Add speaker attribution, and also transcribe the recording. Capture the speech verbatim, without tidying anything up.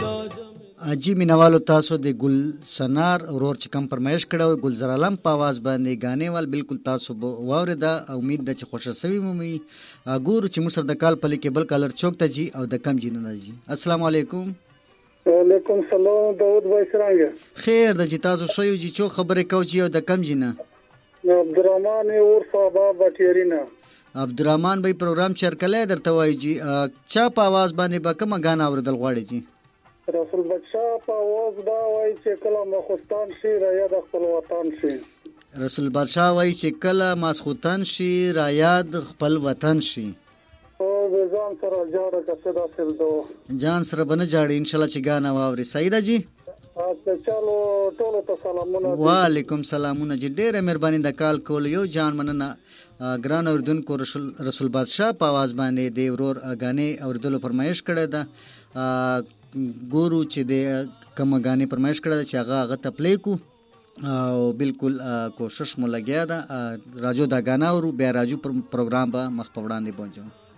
Speaker 1: اجي مینوالو تاسو د ګل سنار ورور چې کم فرمایش کړو ګلزار عالم په आवाज باندې غانې وال بالکل تاسو واورida امید ده چې خوشا سوي مومي ګورو چې موږ سره د کال په لیکل کالر چوک ته جی او د کم جنونه جی السلام علیکم.
Speaker 2: وعلیکم سلام داود بھائی څنګه
Speaker 1: خیر د جی تاسو شوی جی چو خبره کو جی او د کم جنه
Speaker 2: عبدالرحمن اور صاحب بټیرینا
Speaker 1: عبدالرحمن بھائی پروګرام چرکلای درته وای جی چا په आवाज باندې به کوم غانا اوردل غواړي جی
Speaker 2: رسول بچا په आवाज دا وای چې کله مخستان شي را یاد خپل وطن شي.
Speaker 1: رسول بادشاہ وای چې کله ماسخوتن شي را یاد خپل وطن شي.
Speaker 2: او ځان سره جوړه کړه سل دو
Speaker 1: جان سره بنه جاړي ان شاء الله چې غانا واوري. سیدا جی
Speaker 2: اته چالو ټول ته سلامونه.
Speaker 1: وعلیکم سلامونه جی ډېره مهرباني د کال کول یو جان مننه. ګران اوردونکو رسول رسول بادشاہ په आवाज باندې د ورور غانې اوردلو فرمایش کړه ده. ګورو چې د کوم غانې فرمایش کړه چې هغه هغه تپلی کو او بالکل کوشش مو لګیا ده راجو دا غانا ورو بیا راجو پروګرام به مخ په وړاندې پهنچو.